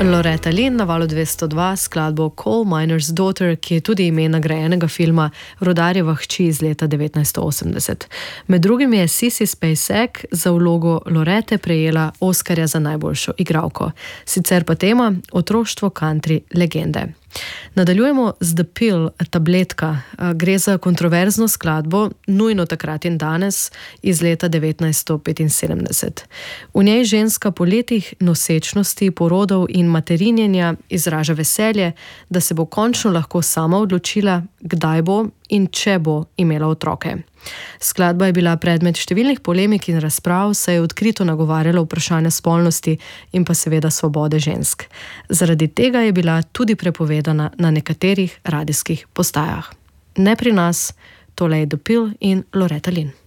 Loretta Lynn na valu 202 skladbo Coal Miner's Daughter, ki je tudi ime nagrajenega filma Rudarjeva hči iz leta 1980. Med drugim je Sissy Spacek za vlogo Lorette prejela Oskarja za najboljšo igralko. Sicer pa tema otroštvo country legende. Nadaljujemo z The Pill, tabletka. Gre za kontroverzno skladbo, nujno takrat in danes, iz leta 1975. V njej ženska po letih nosečnosti, porodov in materinjenja izraža veselje, da se bo končno lahko sama odločila, kdaj bo in če bo imela otroke. Skladba je bila predmet številnih polemik in razprav, saj je odkrito nagovarjala vprašanja spolnosti in pa seveda svobode žensk. Zaradi tega je bila tudi prepovedana na nekaterih radijskih postajah. Ne pri nas, tole je The Pill in Loretta Lynn.